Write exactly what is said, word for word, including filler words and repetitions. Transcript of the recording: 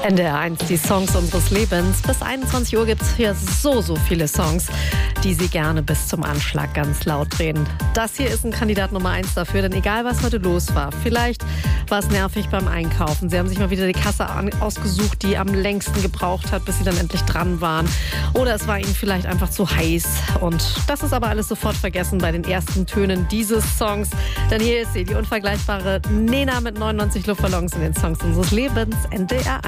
N D R eins, die Songs unseres Lebens. Bis einundzwanzig Uhr gibt es hier so, so viele Songs, die Sie gerne bis zum Anschlag ganz laut drehen. Das hier ist ein Kandidat Nummer eins dafür, denn egal was heute los war, vielleicht war es nervig beim Einkaufen. Sie haben sich mal wieder die Kasse ausgesucht, die am längsten gebraucht hat, bis Sie dann endlich dran waren. Oder es war Ihnen vielleicht einfach zu heiß. Und das ist aber alles sofort vergessen bei den ersten Tönen dieses Songs. Denn hier ist sie, die unvergleichbare Nena mit neunundneunzig Luftballons in den Songs unseres Lebens. N D R eins.